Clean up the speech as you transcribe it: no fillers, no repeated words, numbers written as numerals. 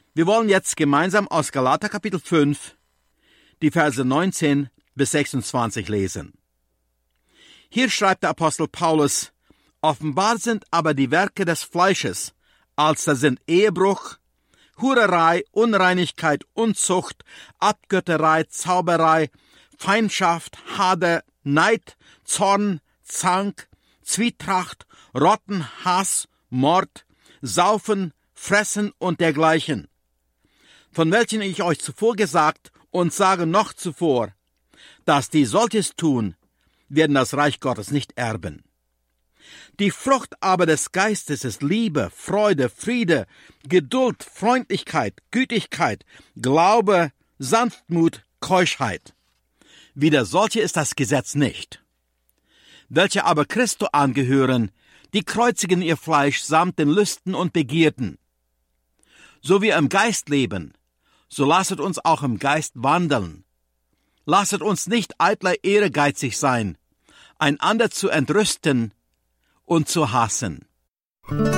Wir wollen jetzt gemeinsam aus Galater Kapitel 5 die Verse 19 bis 26 lesen. Hier schreibt der Apostel Paulus: Offenbar sind aber die Werke des Fleisches, als da sind Ehebruch, Hurerei, Unreinigkeit, Unzucht, Abgötterei, Zauberei, Feindschaft, Hader, Neid, Zorn, Zank, Zwietracht, Rotten, Hass, Mord, Saufen, Fressen und dergleichen, von welchen ich euch zuvor gesagt und sage noch zuvor, dass die solches tun, werden das Reich Gottes nicht erben. Die Frucht aber des Geistes ist Liebe, Freude, Friede, Geduld, Freundlichkeit, Gütigkeit, Glaube, Sanftmut, Keuschheit. Wider solche ist das Gesetz nicht. Welche aber Christo angehören, die kreuzigen ihr Fleisch samt den Lüsten und Begierden. So wir im Geist leben, so lasset uns auch im Geist wandeln. Lasset uns nicht eitler ehrgeizig sein, einander zu entrüsten und zu hassen.